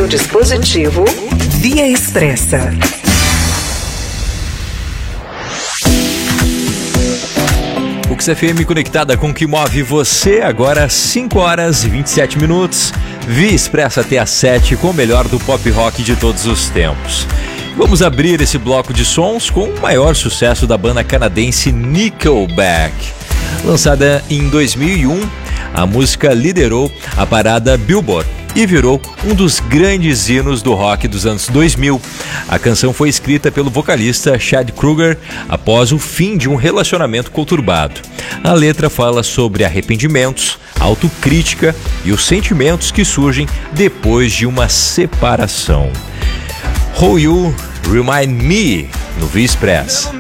dispositivo Via Expressa. Ux FM conectada com o que move você, agora 5 horas e 27 minutos. Via Expressa até às 7 com o melhor do pop rock de todos os tempos. Vamos abrir esse bloco de sons com o maior sucesso da banda canadense Nickelback. Lançada em 2001, a música liderou a parada Billboard e virou um dos grandes hinos do rock dos anos 2000. A canção foi escrita pelo vocalista Chad Kroeger após o fim de um relacionamento conturbado. A letra fala sobre arrependimentos, autocrítica e os sentimentos que surgem depois de uma separação. How You Remind Me, no Via Expressa.